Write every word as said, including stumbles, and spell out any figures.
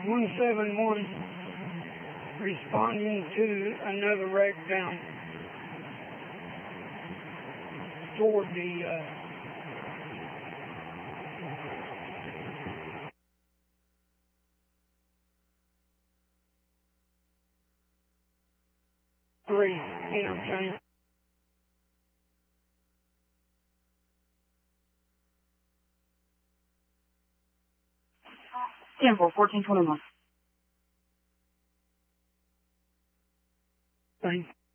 one seven one responding to another wreck down toward the uh, three interchange. ten four, fourteen twenty-one. Thanks.